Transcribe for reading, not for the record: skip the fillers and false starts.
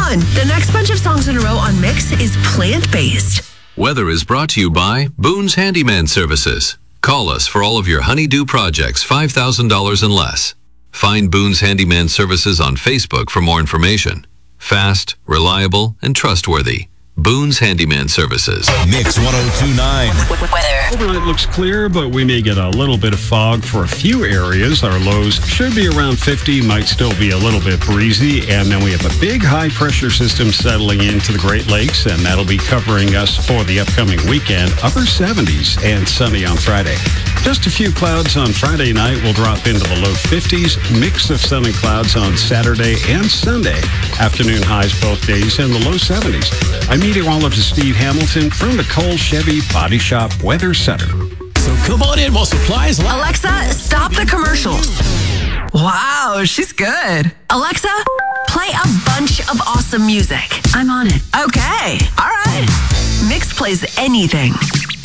on. The next bunch of songs in a row on Mix is plant-based. Weather is brought to you by Boone's Handyman Services. Call us for all of your honeydew projects, $5,000 and less. Find Boone's Handyman Services on Facebook for more information. Fast, reliable, and trustworthy. Boone's Handyman Services. Mix 102.9. Weather. Overnight looks clear, but we may get a little bit of fog for a few areas. Our lows should be around 50, might still be a little bit breezy. And then we have a big high-pressure system settling into the Great Lakes, and that'll be covering us for the upcoming weekend. Upper 70s and sunny on Friday. Just a few clouds on Friday night. We'll drop into the low 50s. Mix of sun and clouds on Saturday and Sunday. Afternoon highs both days in the low 70s. I'm meteorologist Steve Hamilton from the Cole Chevy Body Shop Weather Center. So come on in while supplies last. Alexa, stop the commercials. Wow, she's good. Alexa, play a bunch of awesome music. I'm on it. Okay, all right. Mix plays anything.